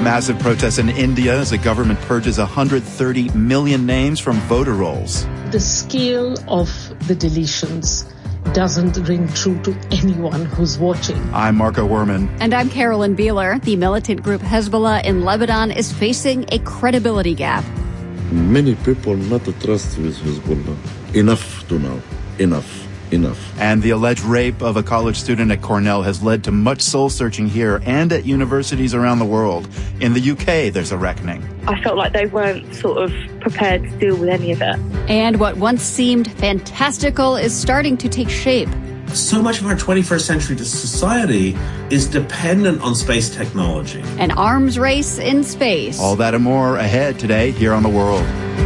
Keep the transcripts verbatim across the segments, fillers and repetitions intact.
Massive protests in India as the government purges one hundred thirty million names from voter rolls. The scale of the deletions doesn't ring true to anyone who's watching. I'm Marco Werman. And I'm Carolyn Beeler. The militant group Hezbollah in Lebanon is facing a credibility gap. Many people not trust with Hezbollah. Enough to know. Enough. Enough. And the alleged rape of a college student at Cornell has led to much soul-searching here and at universities around the world. In the U K, there's a reckoning. I felt like they weren't sort of prepared to deal with any of it. And what once seemed fantastical is starting to take shape. So much of our twenty-first century society is dependent on space technology. An arms race in space. All that and more ahead today here on The World.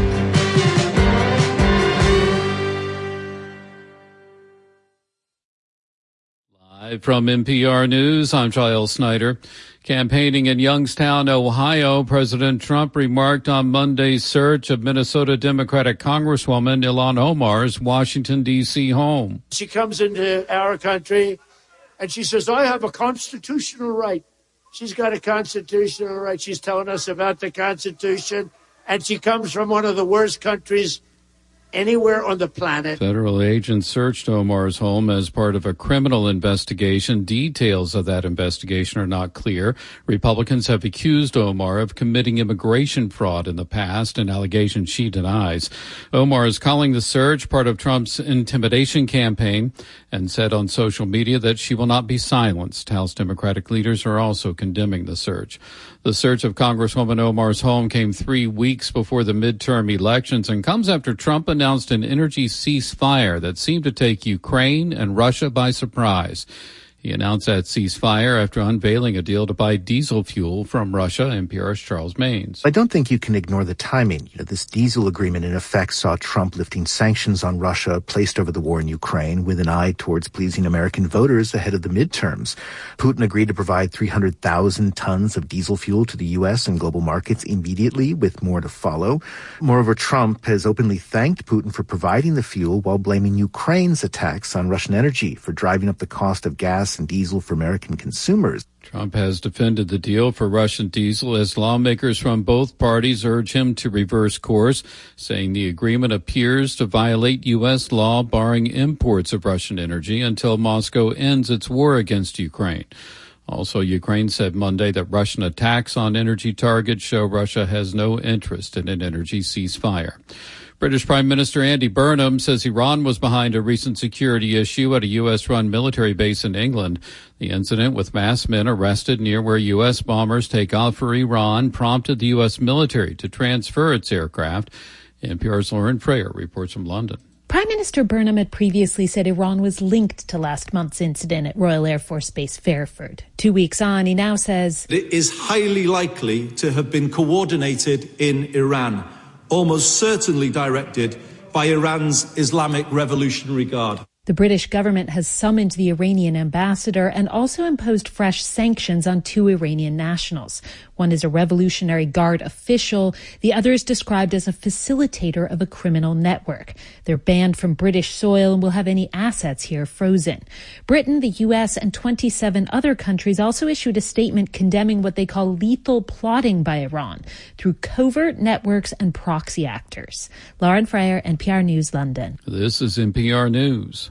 From N P R News, I'm Giles Snyder. Campaigning in Youngstown, Ohio, President Trump remarked on Monday's search of Minnesota Democratic Congresswoman Ilhan Omar's Washington, D C home. She comes into our country and she says, I have a constitutional right. She's got a constitutional right. She's telling us about the Constitution, and she comes from one of the worst countries anywhere on the planet. Federal agents searched Omar's home as part of a criminal investigation. Details of that investigation are not clear. Republicans have accused Omar of committing immigration fraud in the past, an allegation she denies. Omar is calling the search part of Trump's intimidation campaign and said on social media that she will not be silenced. House Democratic leaders are also condemning the search. The search of Congresswoman Omar's home came three weeks before the midterm elections and comes after Trump announced an energy ceasefire that seemed to take Ukraine and Russia by surprise. He announced that ceasefire after unveiling a deal to buy diesel fuel from Russia. N P R's Charles Maines. I don't think you can ignore the timing. You know, this diesel agreement in effect saw Trump lifting sanctions on Russia placed over the war in Ukraine with an eye towards pleasing American voters ahead of the midterms. Putin agreed to provide three hundred thousand tons of diesel fuel to the U S and global markets immediately, with more to follow. Moreover, Trump has openly thanked Putin for providing the fuel while blaming Ukraine's attacks on Russian energy for driving up the cost of gas and diesel for American consumers. Trump has defended the deal for Russian diesel as lawmakers from both parties urge him to reverse course, saying the agreement appears to violate U S law barring imports of Russian energy until Moscow ends its war against Ukraine. Also, Ukraine said Monday that Russian attacks on energy targets show Russia has no interest in an energy ceasefire. British Prime Minister Andy Burnham says Iran was behind a recent security issue at a U S-run military base in England. The incident with masked men arrested near where U S bombers take off for Iran prompted the U S military to transfer its aircraft. N P R's Lauren Freyer reports from London. Prime Minister Burnham had previously said Iran was linked to last month's incident at Royal Air Force Base Fairford. Two weeks on, he now says it is highly likely to have been coordinated in Iran, almost certainly directed by Iran's Islamic Revolutionary Guard. The British government has summoned the Iranian ambassador and also imposed fresh sanctions on two Iranian nationals. One is a Revolutionary Guard official. The other is described as a facilitator of a criminal network. They're banned from British soil and will have any assets here frozen. Britain, the U S, and twenty-seven other countries also issued a statement condemning what they call lethal plotting by Iran through covert networks and proxy actors. Lauren Freyer, N P R News, London. This is N P R News.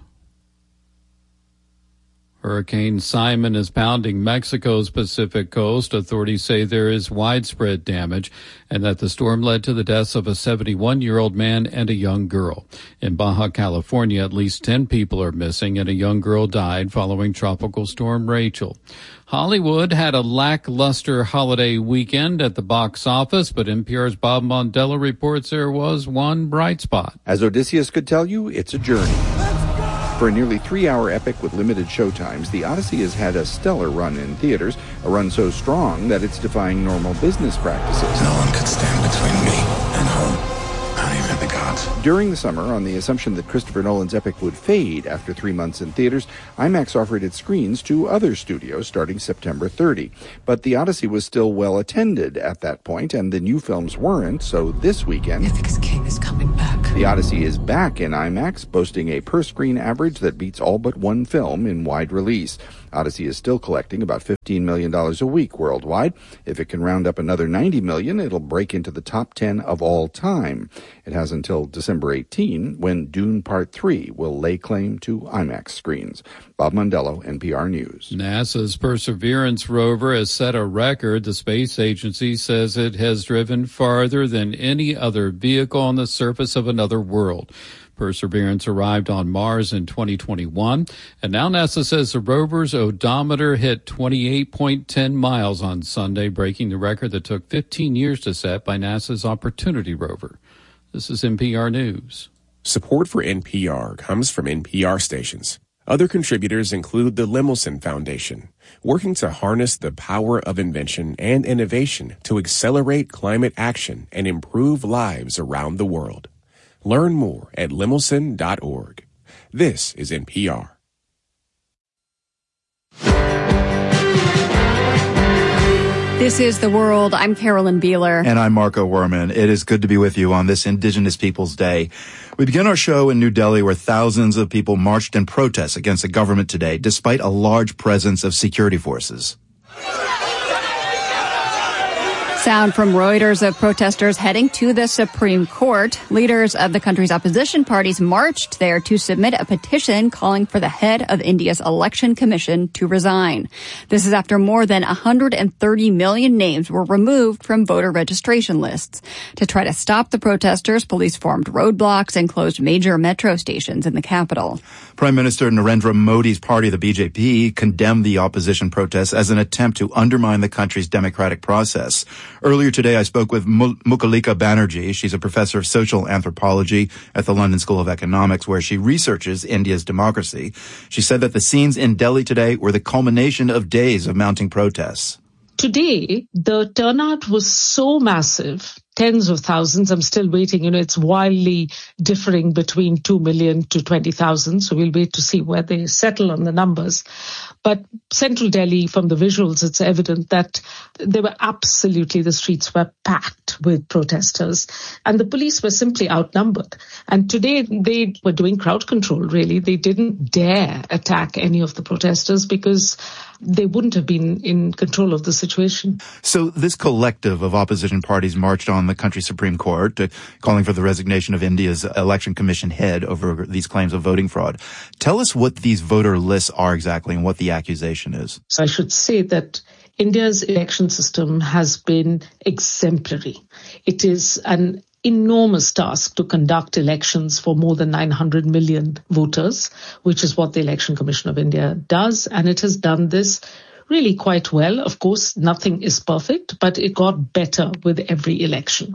Hurricane Simon is pounding Mexico's Pacific coast. Authorities say there is widespread damage and that the storm led to the deaths of a seventy-one-year-old man and a young girl. In Baja California, at least ten people are missing and a young girl died following Tropical Storm Rachel. Hollywood had a lackluster holiday weekend at the box office, but N P R's Bob Mondello reports there was one bright spot. As Odysseus could tell you, it's a journey. For a nearly three-hour epic with limited showtimes, The Odyssey has had a stellar run in theaters, a run so strong that it's defying normal business practices. No one could stand between me and home, not even the gods. During the summer, on the assumption that Christopher Nolan's epic would fade after three months in theaters, IMAX offered its screens to other studios starting September thirtieth. But The Odyssey was still well attended at that point, and the new films weren't, so this weekend... Ithaca's king is coming back. The Odyssey is back in IMAX, boasting a per-screen average that beats all but one film in wide release. Odyssey is still collecting about fifteen million dollars a week worldwide. If it can round up another ninety million dollars, it'll break into the top ten of all time. It has until December eighteenth, when Dune Part three will lay claim to IMAX screens. Bob Mondello, N P R News. NASA's Perseverance rover has set a record. The space agency says it has driven farther than any other vehicle on the surface of another world. Perseverance arrived on Mars in twenty twenty-one, and now NASA says the rover's odometer hit twenty-eight point one zero miles on Sunday, breaking the record that took fifteen years to set by NASA's Opportunity rover. This is N P R News. Support for N P R comes from N P R stations. Other contributors include the Lemelson Foundation, working to harness the power of invention and innovation to accelerate climate action and improve lives around the world. Learn more at lemelson dot org. This is N P R. This is The World. I'm Carolyn Beeler. And I'm Marco Werman. It is good to be with you on this Indigenous Peoples Day. We begin our show in New Delhi, where thousands of people marched in protest against the government today, despite a large presence of security forces. Sound from Reuters of protesters heading to the Supreme Court. Leaders of the country's opposition parties marched there to submit a petition calling for the head of India's election commission to resign. This is after more than one hundred thirty million names were removed from voter registration lists. To try to stop the protesters, police formed roadblocks and closed major metro stations in the capital. Prime Minister Narendra Modi's party, the B J P, condemned the opposition protests as an attempt to undermine the country's democratic process. Earlier today, I spoke with Mukalika Banerjee. She's a professor of social anthropology at the London School of Economics, where she researches India's democracy. She said that the scenes in Delhi today were the culmination of days of mounting protests. Today, the turnout was so massive, tens of thousands. I'm still waiting. You know, it's wildly differing between two million to twenty thousand. So we'll wait to see where they settle on the numbers. But central Delhi, from the visuals, it's evident that there were absolutely, the streets were packed with protesters, and the police were simply outnumbered. And today they were doing crowd control, really. They didn't dare attack any of the protesters because they wouldn't have been in control of the situation. So this collective of opposition parties marched on the country's Supreme Court, uh, calling for the resignation of India's election commission head over these claims of voting fraud. Tell us what these voter lists are exactly and what the accusation is. So I should say that India's election system has been exemplary. It is an enormous task to conduct elections for more than nine hundred million voters, which is what the Election Commission of India does. And it has done this really quite well. Of course, nothing is perfect, but it got better with every election.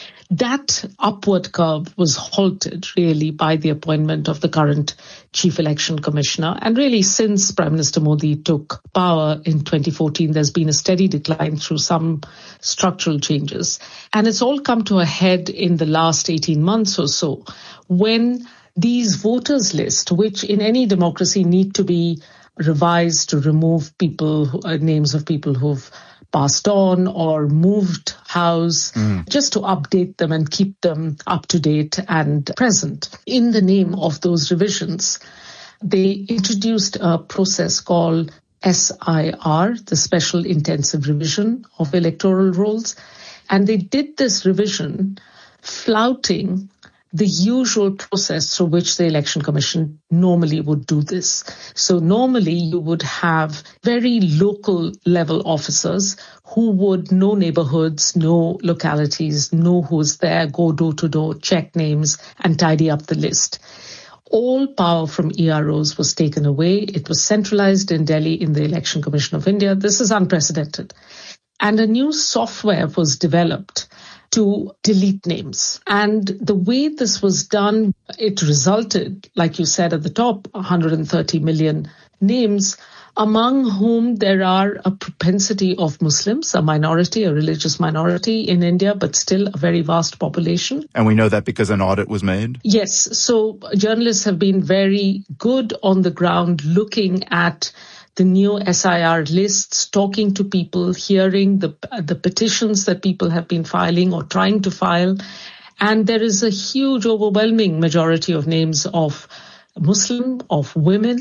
That upward curve was halted really by the appointment of the current chief election commissioner. And really, since Prime Minister Modi took power in twenty fourteen, there's been a steady decline through some structural changes. And it's all come to a head in the last eighteen months or so, when these voters list, which in any democracy need to be revised to remove people, who, uh, names of people who've passed on or moved house, mm. just to update them and keep them up to date and present. In the name of those revisions, they introduced a process called S I R, the Special Intensive Revision of Electoral Rolls. And they did this revision flouting the usual process through which the Election Commission normally would do this. So normally you would have very local level officers who would know neighborhoods, know localities, know who's there, go door to door, check names, and tidy up the list. All power from E R Os was taken away. It was centralized in Delhi in the Election Commission of India. This is unprecedented. And a new software was developed to delete names. And the way this was done, it resulted, like you said at the top, one hundred thirty million names, among whom there are a propensity of Muslims, a minority, a religious minority in India, but still a very vast population. And we know that because an audit was made? Yes. So journalists have been very good on the ground looking at the new S I R lists, talking to people, hearing the the petitions that people have been filing or trying to file. And there is a huge, overwhelming majority of names of Muslim, of women,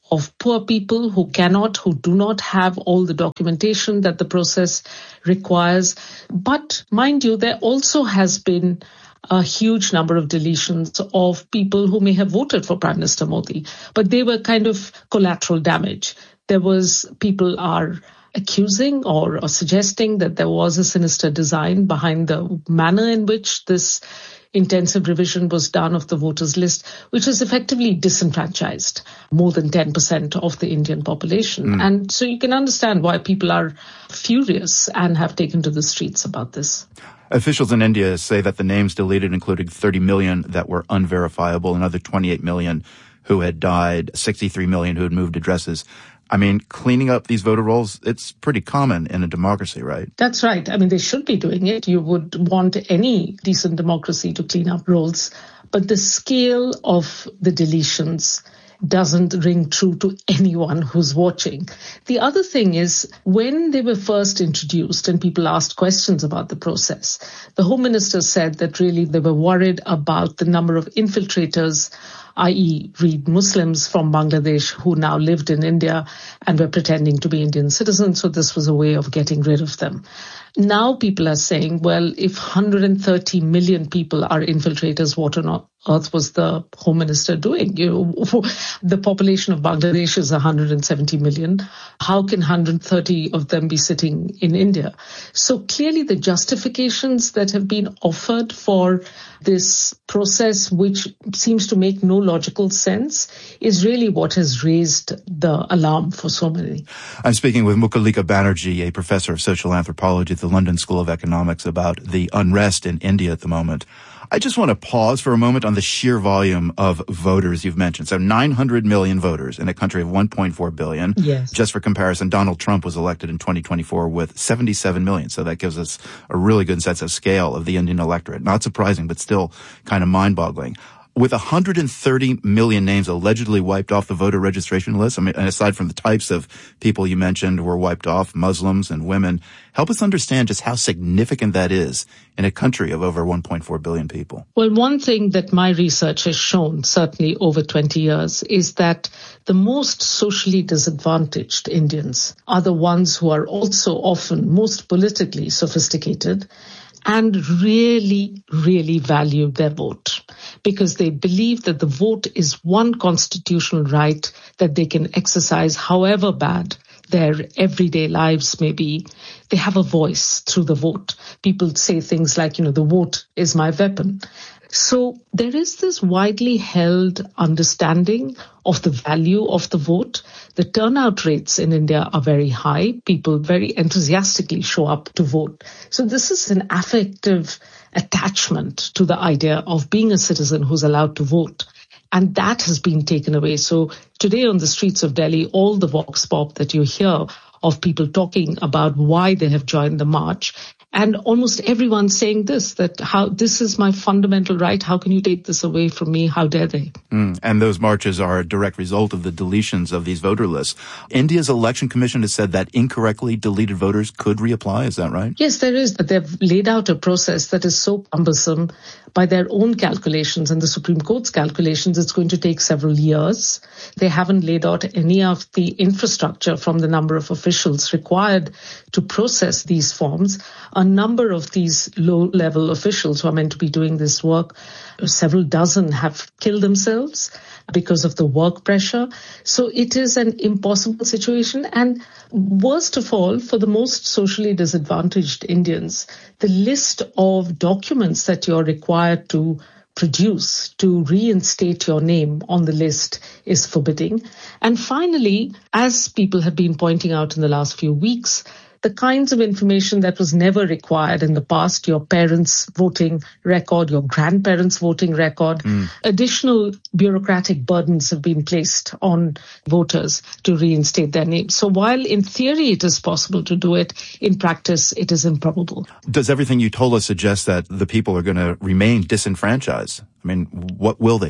of poor people who cannot, who do not have all the documentation that the process requires. But mind you, there also has been a huge number of deletions of people who may have voted for Prime Minister Modi, but they were kind of collateral damage. There was, people are accusing or, or suggesting that there was a sinister design behind the manner in which this intensive revision was done of the voters list, which has effectively disenfranchised more than ten percent of the Indian population. Mm. And so you can understand why people are furious and have taken to the streets about this. Officials in India say that the names deleted included thirty million that were unverifiable, another twenty-eight million who had died, sixty-three million who had moved addresses. I mean, cleaning up these voter rolls, it's pretty common in a democracy, right? That's right. I mean, they should be doing it. You would want any decent democracy to clean up rolls. But the scale of the deletions doesn't ring true to anyone who's watching. The other thing is, when they were first introduced and people asked questions about the process, the Home Minister said that really they were worried about the number of infiltrators, that is, read Muslims from Bangladesh who now lived in India and were pretending to be Indian citizens. So this was a way of getting rid of them. Now people are saying, well, if one hundred thirty million people are infiltrators, what on earth was the Home Minister doing? You know, the population of Bangladesh is one hundred seventy million. How can one hundred thirty of them be sitting in India? So clearly the justifications that have been offered for this process, which seems to make no logical sense, is really what has raised the alarm for so many. I'm speaking with Mukhalika Banerjee, a professor of social anthropology at the London School of Economics, about the unrest in India at the moment. I just want to pause for a moment on the sheer volume of voters you've mentioned. So nine hundred million voters in a country of one point four billion. Yes. Just for comparison, Donald Trump was elected in twenty twenty-four with seventy-seven million. So that gives us a really good sense of scale of the Indian electorate. Not surprising, but still kind of mind-boggling. With one hundred thirty million names allegedly wiped off the voter registration list, I mean, and aside from the types of people you mentioned who were wiped off, Muslims and women, help us understand just how significant that is in a country of over one point four billion people. Well, one thing that my research has shown, certainly over twenty years, is that the most socially disadvantaged Indians are the ones who are also often most politically sophisticated and really, really value their vote, because they believe that the vote is one constitutional right that they can exercise however bad their everyday lives may be. They have a voice through the vote. People say things like, you know, the vote is my weapon. So there is this widely held understanding of the value of the vote. The turnout rates in India are very high. People very enthusiastically show up to vote. So this is an affective attachment to the idea of being a citizen who's allowed to vote. And that has been taken away. So today on the streets of Delhi, all the vox pop that you hear of people talking about why they have joined the march, and almost everyone saying this, that how this is my fundamental right. How can you take this away from me? How dare they? Mm, and those marches are a direct result of the deletions of these voter lists. India's election commission has said that incorrectly deleted voters could reapply. Is that right? Yes, there is. They've laid out a process that is so cumbersome. By their own calculations and the Supreme Court's calculations, it's going to take several years. They haven't laid out any of the infrastructure from the number of officials required to process these forms. A number of these low-level officials who are meant to be doing this work, several dozen have killed themselves because of the work pressure. So it is an impossible situation. And worst of all, for the most socially disadvantaged Indians, the list of documents that you're required to produce to reinstate your name on the list is forbidding. And finally, as people have been pointing out in the last few weeks, the kinds of information that was never required in the past, your parents' voting record, your grandparents' voting record, mm. additional bureaucratic burdens have been placed on voters to reinstate their names. So while in theory it is possible to do it, in practice it is improbable. Does everything you told us suggest that the people are going to remain disenfranchised? I mean, what will they do?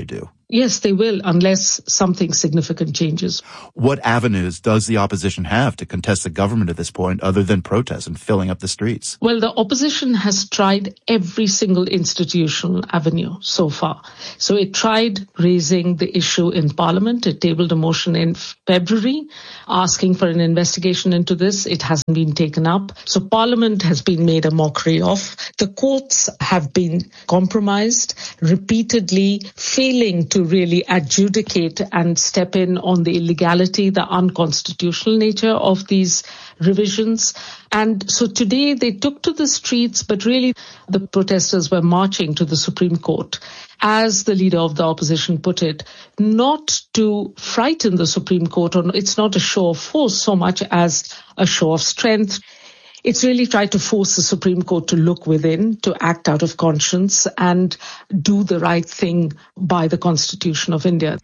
Yes, they will, unless something significant changes. What avenues does the opposition have to contest the government at this point other than protests and filling up the streets? Well, the opposition has tried every single institutional avenue so far. So it tried raising the issue in Parliament. It tabled a motion in February asking for an investigation into this. It hasn't been taken up. So Parliament has been made a mockery of. The courts have been compromised, repeatedly failing to to really adjudicate and step in on the illegality, the unconstitutional nature of these revisions. And so today they took to the streets, but really the protesters were marching to the Supreme Court. As the leader of the opposition put it, not to frighten the Supreme Court, or it's not a show of force so much as a show of strength. It's really tried to force the Supreme Court to look within, to act out of conscience and do the right thing by the Constitution of India.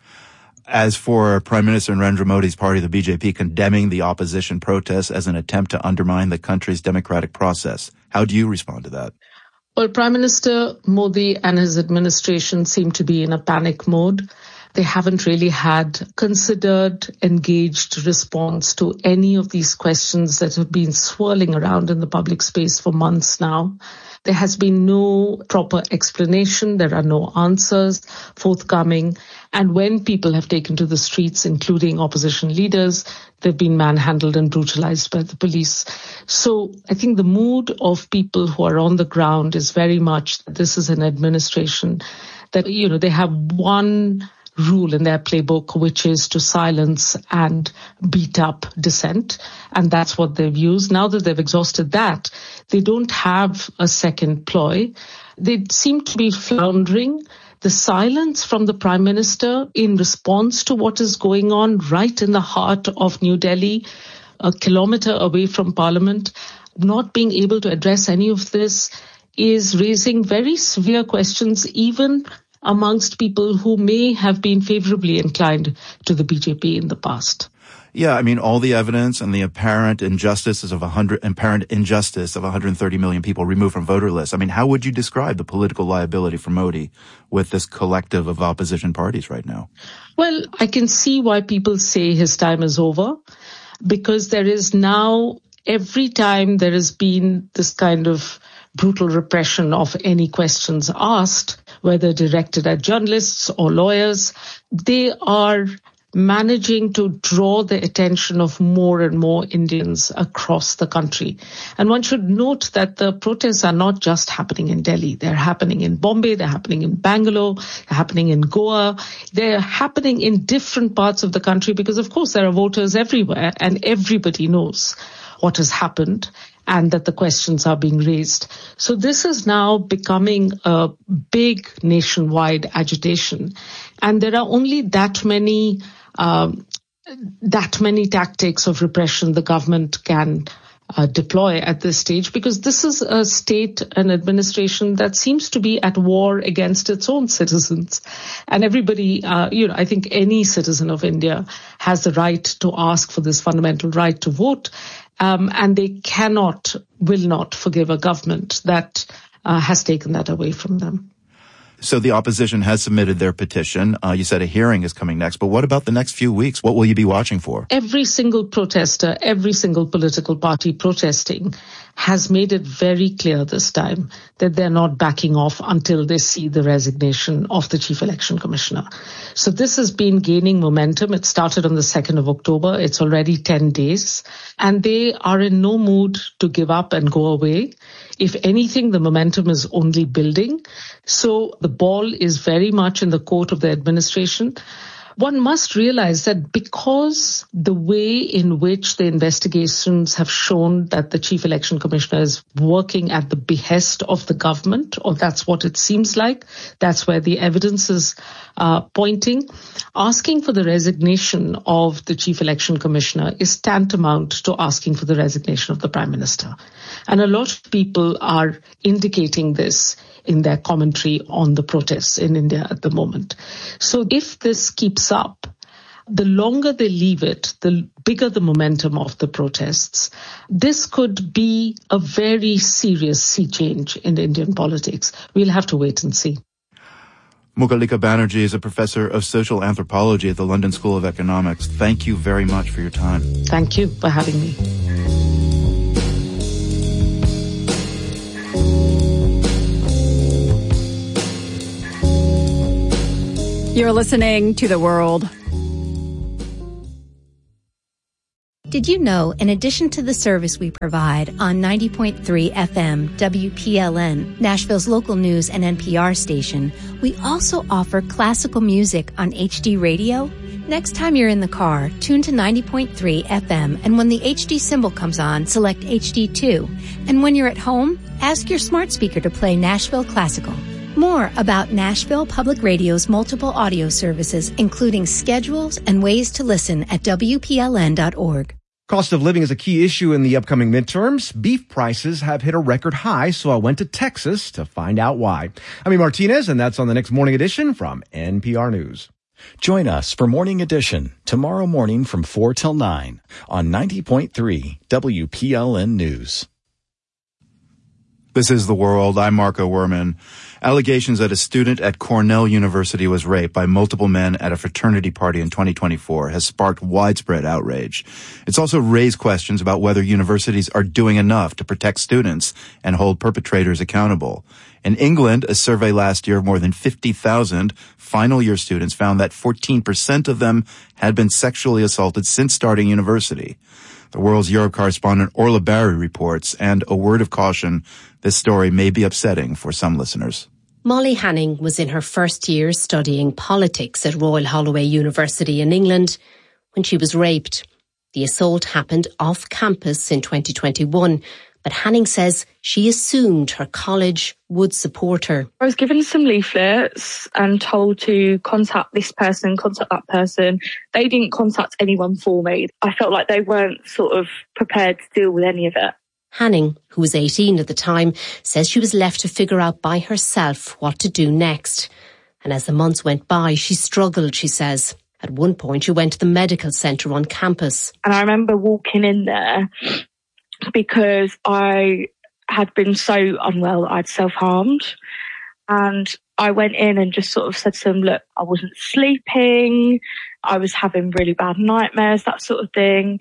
As for Prime Minister Narendra Modi's party, the B J P, condemning the opposition protests as an attempt to undermine the country's democratic process, how do you respond to that? Well, Prime Minister Modi and his administration seem to be in a panic mode. They haven't really had considered, engaged response to any of these questions that have been swirling around in the public space for months now. There has been no proper explanation. There are no answers forthcoming. And when people have taken to the streets, including opposition leaders, they've been manhandled and brutalized by the police. So I think the mood of people who are on the ground is very much, this is an administration that, you know, they have one rule in their playbook, which is to silence and beat up dissent. And that's what they've used. Now that they've exhausted that, they don't have a second ploy. They seem to be floundering. The silence from the Prime Minister in response to what is going on right in the heart of New Delhi, a kilometre away from Parliament, not being able to address any of this is raising very severe questions, even amongst people who may have been favorably inclined to the B J P in the past. Yeah, I mean, all the evidence and the apparent injustices of a hundred, apparent injustice of one hundred thirty million people removed from voter lists. I mean, how would you describe the political liability for Modi with this collective of opposition parties right now? Well, I can see why people say his time is over, because there is now, every time there has been this kind of brutal repression of any questions asked, whether directed at journalists or lawyers, they are managing to draw the attention of more and more Indians across the country. And one should note that the protests are not just happening in Delhi. They're happening in Bombay, they're happening in Bangalore, they're happening in Goa. They're happening in different parts of the country because, of course, there are voters everywhere and everybody knows what has happened and that the questions are being raised. So this is now becoming a big nationwide agitation. And there are only that many um, that many tactics of repression the government can uh, deploy at this stage, because this is a state and administration that seems to be at war against its own citizens. And everybody, uh, you know, I think any citizen of India has the right to ask for this fundamental right to vote. Um, and they cannot, will not forgive a government that uh, has taken that away from them. So the opposition has submitted their petition. Uh, you said a hearing is coming next, but what about the next few weeks? What will you be watching for? Every single protester, every single political party protesting has made it very clear this time that they're not backing off until they see the resignation of the Chief Election Commissioner. So this has been gaining momentum. It started on the second of October. It's already ten days. And they are in no mood to give up and go away. If anything, the momentum is only building. So the ball is very much in the court of the administration. One must realize that because the way in which the investigations have shown that the Chief Election Commissioner is working at the behest of the government, or that's what it seems like, that's where the evidence is uh, pointing, asking for the resignation of the Chief Election Commissioner is tantamount to asking for the resignation of the Prime Minister. And a lot of people are indicating this in their commentary on the protests in India at the moment. So if this keeps up, the longer they leave it, the bigger the momentum of the protests. This could be a very serious sea change in Indian politics. We'll have to wait and see. Mukhalika Banerjee is a professor of social anthropology at the London School of Economics. Thank you very much for your time. Thank you for having me. You're listening to The World. Did you know, in addition to the service we provide on ninety point three F M W P L N, Nashville's local news and N P R station, we also offer classical music on H D radio? Next time you're in the car, tune to ninety point three F M, and when the H D symbol comes on, select H D two. And when you're at home, ask your smart speaker to play Nashville Classical. More about Nashville Public Radio's multiple audio services, including schedules and ways to listen at W P L N dot org. Cost of living is a key issue in the upcoming midterms. Beef prices have hit a record high, so I went to Texas to find out why. I'm E. Martinez, and that's on the next Morning Edition from N P R News. Join us for Morning Edition tomorrow morning from four till nine on ninety point three W P L N News. This is The World. I'm Marco Werman. Allegations that a student at Cornell University was raped by multiple men at a fraternity party in twenty twenty-four has sparked widespread outrage. It's also raised questions about whether universities are doing enough to protect students and hold perpetrators accountable. In England, a survey last year of more than fifty thousand final year students found that fourteen percent of them had been sexually assaulted since starting university. The World's Europe correspondent Orla Barry reports, and a word of caution, this story may be upsetting for some listeners. Molly Hanning was in her first year studying politics at Royal Holloway University in England when she was raped. The assault happened off campus in twenty twenty-one, but Hanning says she assumed her college would support her. I was given some leaflets and told to contact this person, contact that person. They didn't contact anyone for me. I felt like they weren't sort of prepared to deal with any of it. Hanning, who was eighteen at the time, says she was left to figure out by herself what to do next. And as the months went by, she struggled, she says. At one point, she went to the medical centre on campus. And I remember walking in there because I had been so unwell that I'd self-harmed. And I went in and just sort of said to them, look, I wasn't sleeping, I was having really bad nightmares, that sort of thing.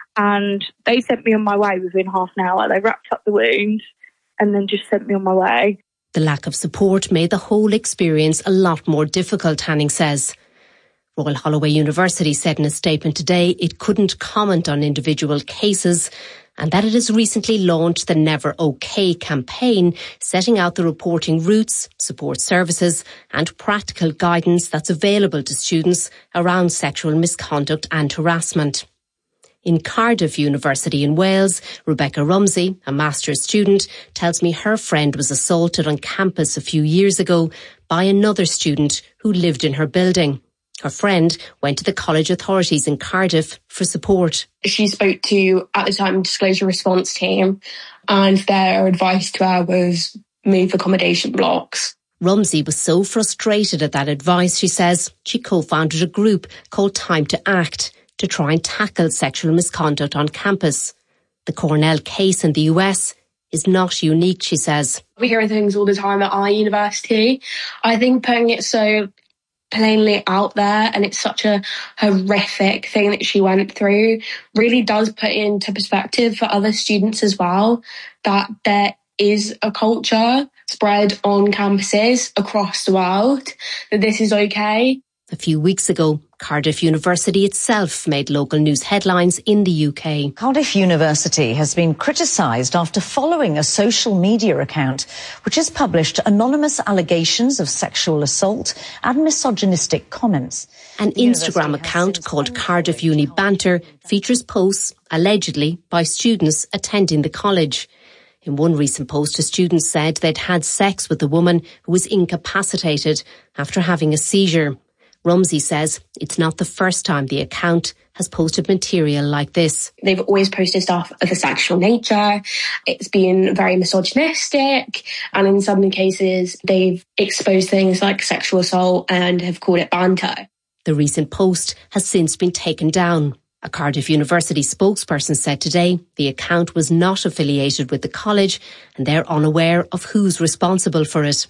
And they sent me on my way within half an hour. They wrapped up the wound and then just sent me on my way. The lack of support made the whole experience a lot more difficult, Hanning says. Royal Holloway University said in a statement today it couldn't comment on individual cases and that it has recently launched the Never OK campaign, setting out the reporting routes, support services and practical guidance that's available to students around sexual misconduct and harassment. In Cardiff University in Wales, Rebecca Rumsey, a master's student, tells me her friend was assaulted on campus a few years ago by another student who lived in her building. Her friend went to the college authorities in Cardiff for support. She spoke to, at the time, disclosure response team, and their advice to her was move accommodation blocks. Rumsey was so frustrated at that advice, she says, she co-founded a group called Time to Act to try and tackle sexual misconduct on campus. The Cornell case in the U S is not unique, she says. We hear things all the time at our university. I think putting it so plainly out there, and it's such a horrific thing that she went through, really does put into perspective for other students as well, that there is a culture spread on campuses across the world, that this is okay. A few weeks ago, Cardiff University itself made local news headlines in the U K. Cardiff University has been criticised after following a social media account which has published anonymous allegations of sexual assault and misogynistic comments. An Instagram account called Cardiff Uni Banter features posts allegedly by students attending the college. In one recent post, a student said they'd had sex with a woman who was incapacitated after having a seizure. Rumsey says it's not the first time the account has posted material like this. They've always posted stuff of a sexual nature. It's been very misogynistic. And in some cases, they've exposed things like sexual assault and have called it banter. The recent post has since been taken down. A Cardiff University spokesperson said today the account was not affiliated with the college and they're unaware of who's responsible for it.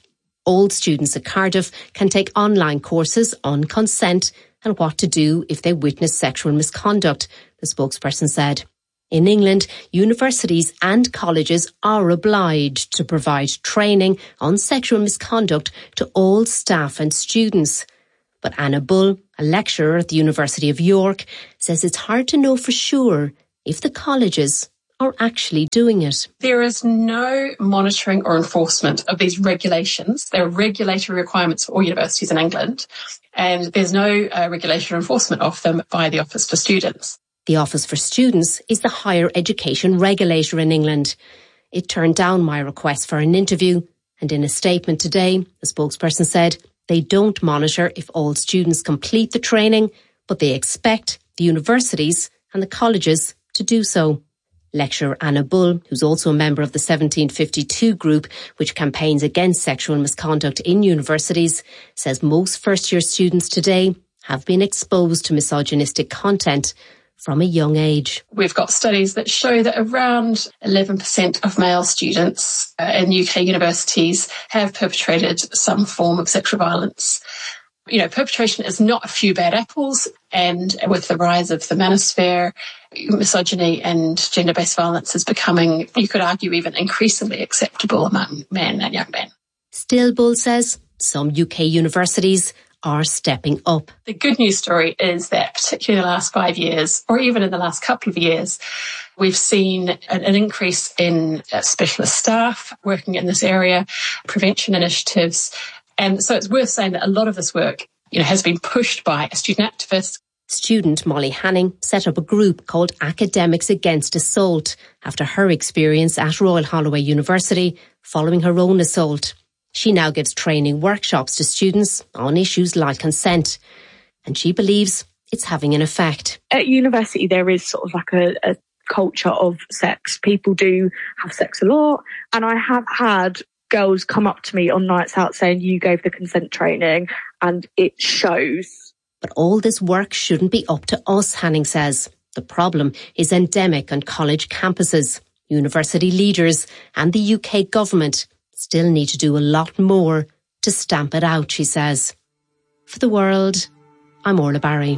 All students at Cardiff can take online courses on consent and what to do if they witness sexual misconduct, the spokesperson said. In England, universities and colleges are obliged to provide training on sexual misconduct to all staff and students. But Anna Bull, a lecturer at the University of York, says it's hard to know for sure if the colleges are actually doing it. There is no monitoring or enforcement of these regulations. There are regulatory requirements for all universities in England, and there's no uh, regulatory enforcement of them by the Office for Students. The Office for Students is the higher education regulator in England. It turned down my request for an interview, and in a statement today, the spokesperson said they don't monitor if all students complete the training, but they expect the universities and the colleges to do so. Lecturer Anna Bull, who's also a member of the seventeen fifty-two group, which campaigns against sexual misconduct in universities, says most first-year students today have been exposed to misogynistic content from a young age. We've got studies that show that around eleven percent of male students uh, in U K universities have perpetrated some form of sexual violence. You know, perpetration is not a few bad apples, and with the rise of the manosphere, misogyny and gender-based violence is becoming, you could argue, even increasingly acceptable among men and young men. Still, Bull says, some U K universities are stepping up. The good news story is that particularly in the last five years, or even in the last couple of years, we've seen an, an increase in uh, specialist staff working in this area, prevention initiatives. And so it's worth saying that a lot of this work, you know, has been pushed by a student activist. Student Molly Hanning set up a group called Academics Against Assault after her experience at Royal Holloway University following her own assault. She now gives training workshops to students on issues like consent, and she believes it's having an effect. At university, there is sort of like a, a culture of sex. People do have sex a lot, and I have had girls come up to me on nights out saying, you gave the consent training, and it shows. But all this work shouldn't be up to us, Hanning says. The problem is endemic on college campuses. University leaders and the U K government still need to do a lot more to stamp it out, she says. For The World, I'm Orla Barry.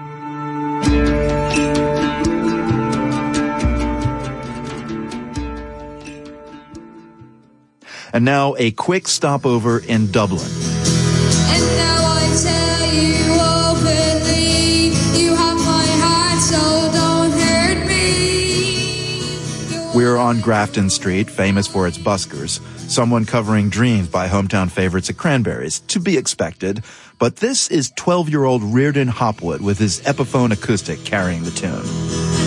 And now a quick stopover in Dublin. And now I tell you openly, you have my heart, so don't hurt me. We're on Grafton Street, famous for its buskers. Someone covering Dreams by hometown favorites at Cranberries, to be expected. But this is twelve-year-old Reardon Hopwood with his Epiphone acoustic carrying the tune.